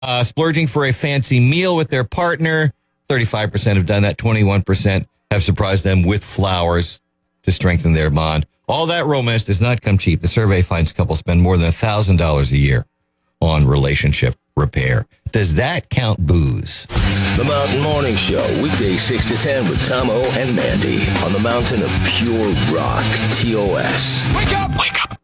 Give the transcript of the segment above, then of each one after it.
Splurging for a fancy meal with their partner. 35% have done that. 21% have surprised them with flowers to strengthen their bond. All that romance does not come cheap. The survey finds couples spend more than $1,000 a year on relationship repair. Does that count booze? The Mountain Morning Show, weekdays 6 to 10 with Tom O and Mandy on the mountain of pure rock, TOS. Wake up! Wake up!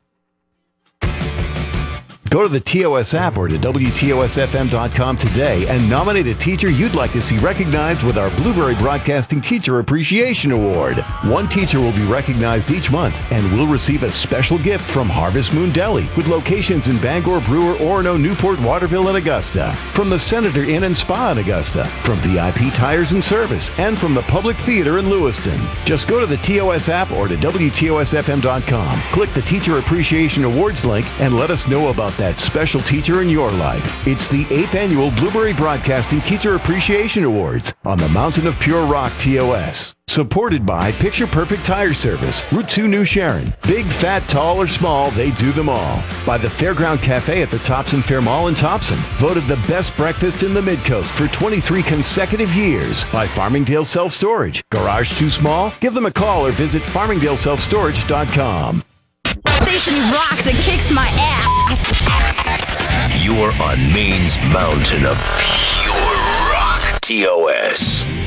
Go to the TOS app or to WTOSFM.com today and nominate a teacher you'd like to see recognized with our Blueberry Broadcasting Teacher Appreciation Award. One teacher will be recognized each month and will receive a special gift from Harvest Moon Deli with locations in Bangor, Brewer, Orono, Newport, Waterville, and Augusta. From the Senator Inn and Spa in Augusta, from VIP Tires and Service, and from the Public Theater in Lewiston. Just go to the TOS app or to WTOSFM.com. Click the Teacher Appreciation Awards link and let us know about that special teacher in your life. It's the 8th annual Blueberry Broadcasting Teacher Appreciation Awards on the Mountain of Pure Rock TOS. Supported by Picture Perfect Tire Service, Route 2 New Sharon. Big, fat, tall, or small, they do them all. By the Fairground Cafe at the Thompson Fair Mall in Thompson. Voted the best breakfast in the Midcoast for 23 consecutive years. By Farmingdale Self-Storage. Garage too small? Give them a call or visit farmingdaleselfstorage.com. Station rocks and kicks my ass. You are on Maine's mountain of pure rock, TOS.